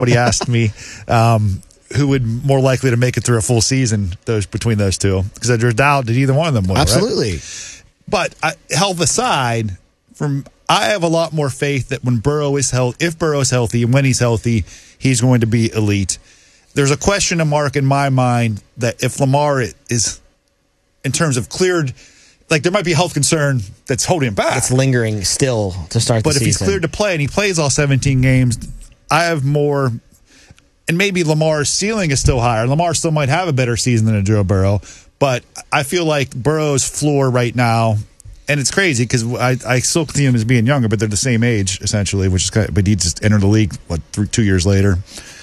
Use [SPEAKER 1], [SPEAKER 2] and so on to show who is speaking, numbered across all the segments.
[SPEAKER 1] Somebody asked me who would more likely to make it through a full season between those two, because there's doubt that either one of them will.
[SPEAKER 2] Absolutely.
[SPEAKER 1] Right? But health aside, I have a lot more faith that when Burrow is healthy, if Burrow is healthy and when he's healthy, he's going to be elite. There's a question mark in my mind that if Lamar is, in terms of cleared, like there might be a health concern that's holding him back.
[SPEAKER 2] It's lingering still to start the season.
[SPEAKER 1] But if he's cleared to play and he plays all 17 games, I have more, and maybe Lamar's ceiling is still higher. Lamar still might have a better season than a Joe Burrow, but I feel like Burrow's floor right now, and it's crazy because I still see him as being younger, but they're the same age essentially, which is but he just entered the league 2 years later.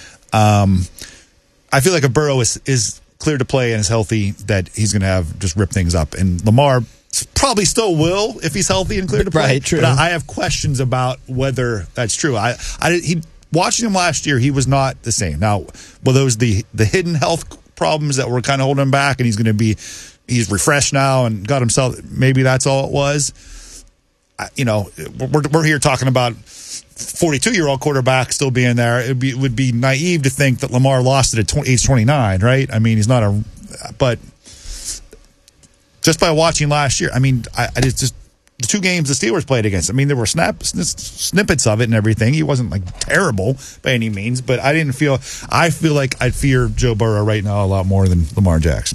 [SPEAKER 1] I feel like if Burrow is clear to play and is healthy, that he's going to have just rip things up, and Lamar probably still will if he's healthy and clear to play.
[SPEAKER 2] Right, true.
[SPEAKER 1] But I have questions about whether that's true. Watching him last year, he was not the same. Now, were those the hidden health problems that were kind of holding him back, and he's refreshed now and got himself, maybe that's all it was. We're here talking about 42-year-old quarterback still being there. It would be naive to think that Lamar lost it at age 29, right? I mean, he's not but just by watching last year, I mean, it's just the two games the Steelers played against. I mean, there were snippets of it and everything. He wasn't like terrible by any means, but I feel like I'd fear Joe Burrow right now a lot more than Lamar Jackson.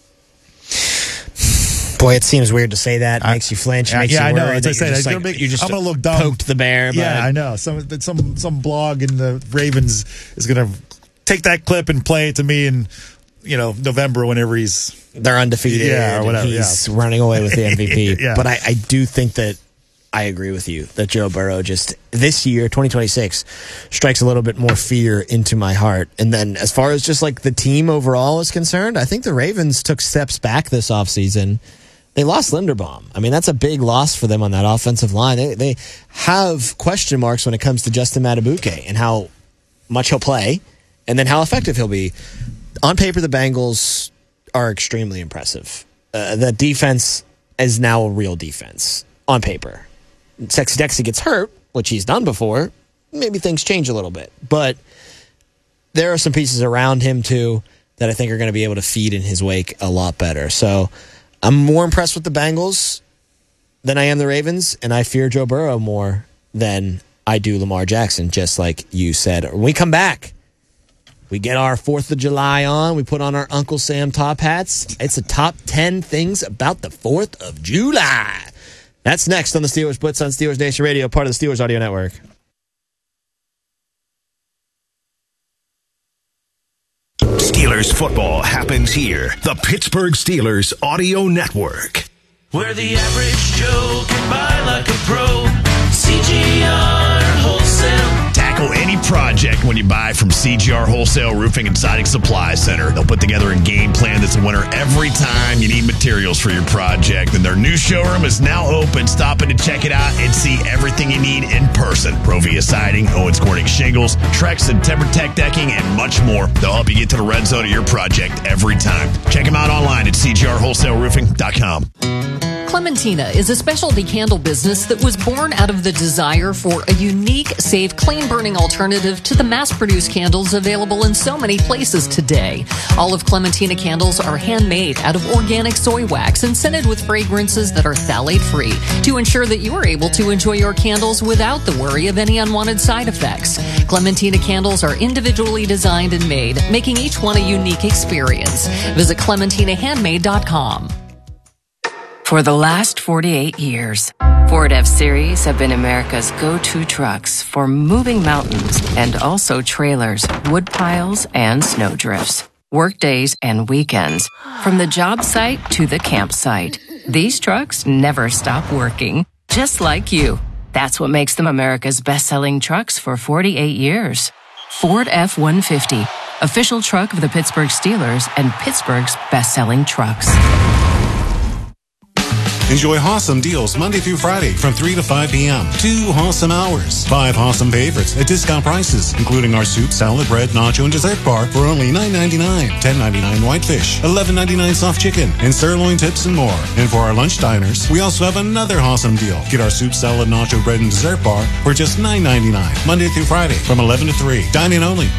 [SPEAKER 2] Boy, it seems weird to say that. It makes you flinch. Makes you worry.
[SPEAKER 1] I know. As I
[SPEAKER 2] said,
[SPEAKER 1] I'm going to look dumb.
[SPEAKER 2] Poked the bear.
[SPEAKER 1] Yeah, I know. Some blog in the Ravens is going to take that clip and play it to me in November whenever
[SPEAKER 2] they're undefeated.
[SPEAKER 1] Or whatever.
[SPEAKER 2] He's running away with the MVP.
[SPEAKER 1] Yeah.
[SPEAKER 2] But I do think that I agree with you that Joe Burrow just this year, 2026, strikes a little bit more fear into my heart. And then as far as just like the team overall is concerned, I think the Ravens took steps back this offseason. They lost Linderbaum. I mean, that's a big loss for them on that offensive line. They have question marks when it comes to Justin Madubuike and how much he'll play and then how effective he'll be. On paper, the Bengals are extremely impressive. The defense is now a real defense on paper. Sexy Dexy gets hurt, which he's done before. Maybe things change a little bit. But there are some pieces around him, too, that I think are going to be able to feed in his wake a lot better. So I'm more impressed with the Bengals than I am the Ravens, and I fear Joe Burrow more than I do Lamar Jackson, just like you said. When we come back, we get our 4th of July on. We put on our Uncle Sam top hats. It's the top 10 things about the 4th of July. That's next on the Steelers Blitz on Steelers Nation Radio, part of the Steelers Audio Network.
[SPEAKER 3] Steelers football happens here. The Pittsburgh Steelers Audio Network.
[SPEAKER 4] Where the average Joe can buy like a pro. CGR Wholesale.
[SPEAKER 3] Tackle any project when you buy from CGR Wholesale Roofing and Siding Supply Center. They'll put together a game plan that's a winner every time you need materials for your project. And their new showroom is now open. Stop in to check it out and see everything you need in person. Provia Siding, Owens Corning Shingles, Trex and TimberTech Decking, and much more. They'll help you get to the red zone of your project every time. Check them out online at cgrwholesaleroofing.com.
[SPEAKER 5] Clementina is a specialty candle business that was born out of the desire for a unique, safe, clean-burning alternative to the mass-produced candles available in so many places today. All of Clementina candles are handmade out of organic soy wax and scented with fragrances that are phthalate-free to ensure that you are able to enjoy your candles without the worry of any unwanted side effects. Clementina candles are individually designed and made, making each one a unique experience. Visit ClementinaHandmade.com.
[SPEAKER 6] For the last 48 years, Ford F-Series have been America's go-to trucks for moving mountains and also trailers, wood piles, and snow drifts. Workdays and weekends, from the job site to the campsite. These trucks never stop working, just like you. That's what makes them America's best-selling trucks for 48 years. Ford F-150, official truck of the Pittsburgh Steelers and Pittsburgh's best-selling trucks.
[SPEAKER 7] Enjoy awesome deals Monday through Friday from 3 to 5 p.m. 2 awesome hours. 5 awesome favorites at discount prices, including our soup, salad, bread, nacho, and dessert bar for only $9.99. $10.99 whitefish, $11.99 soft chicken, and sirloin tips and more. And for our lunch diners, we also have another awesome deal. Get our soup, salad, nacho, bread, and dessert bar for just $9.99. Monday through Friday from 11 to 3. Dine in only.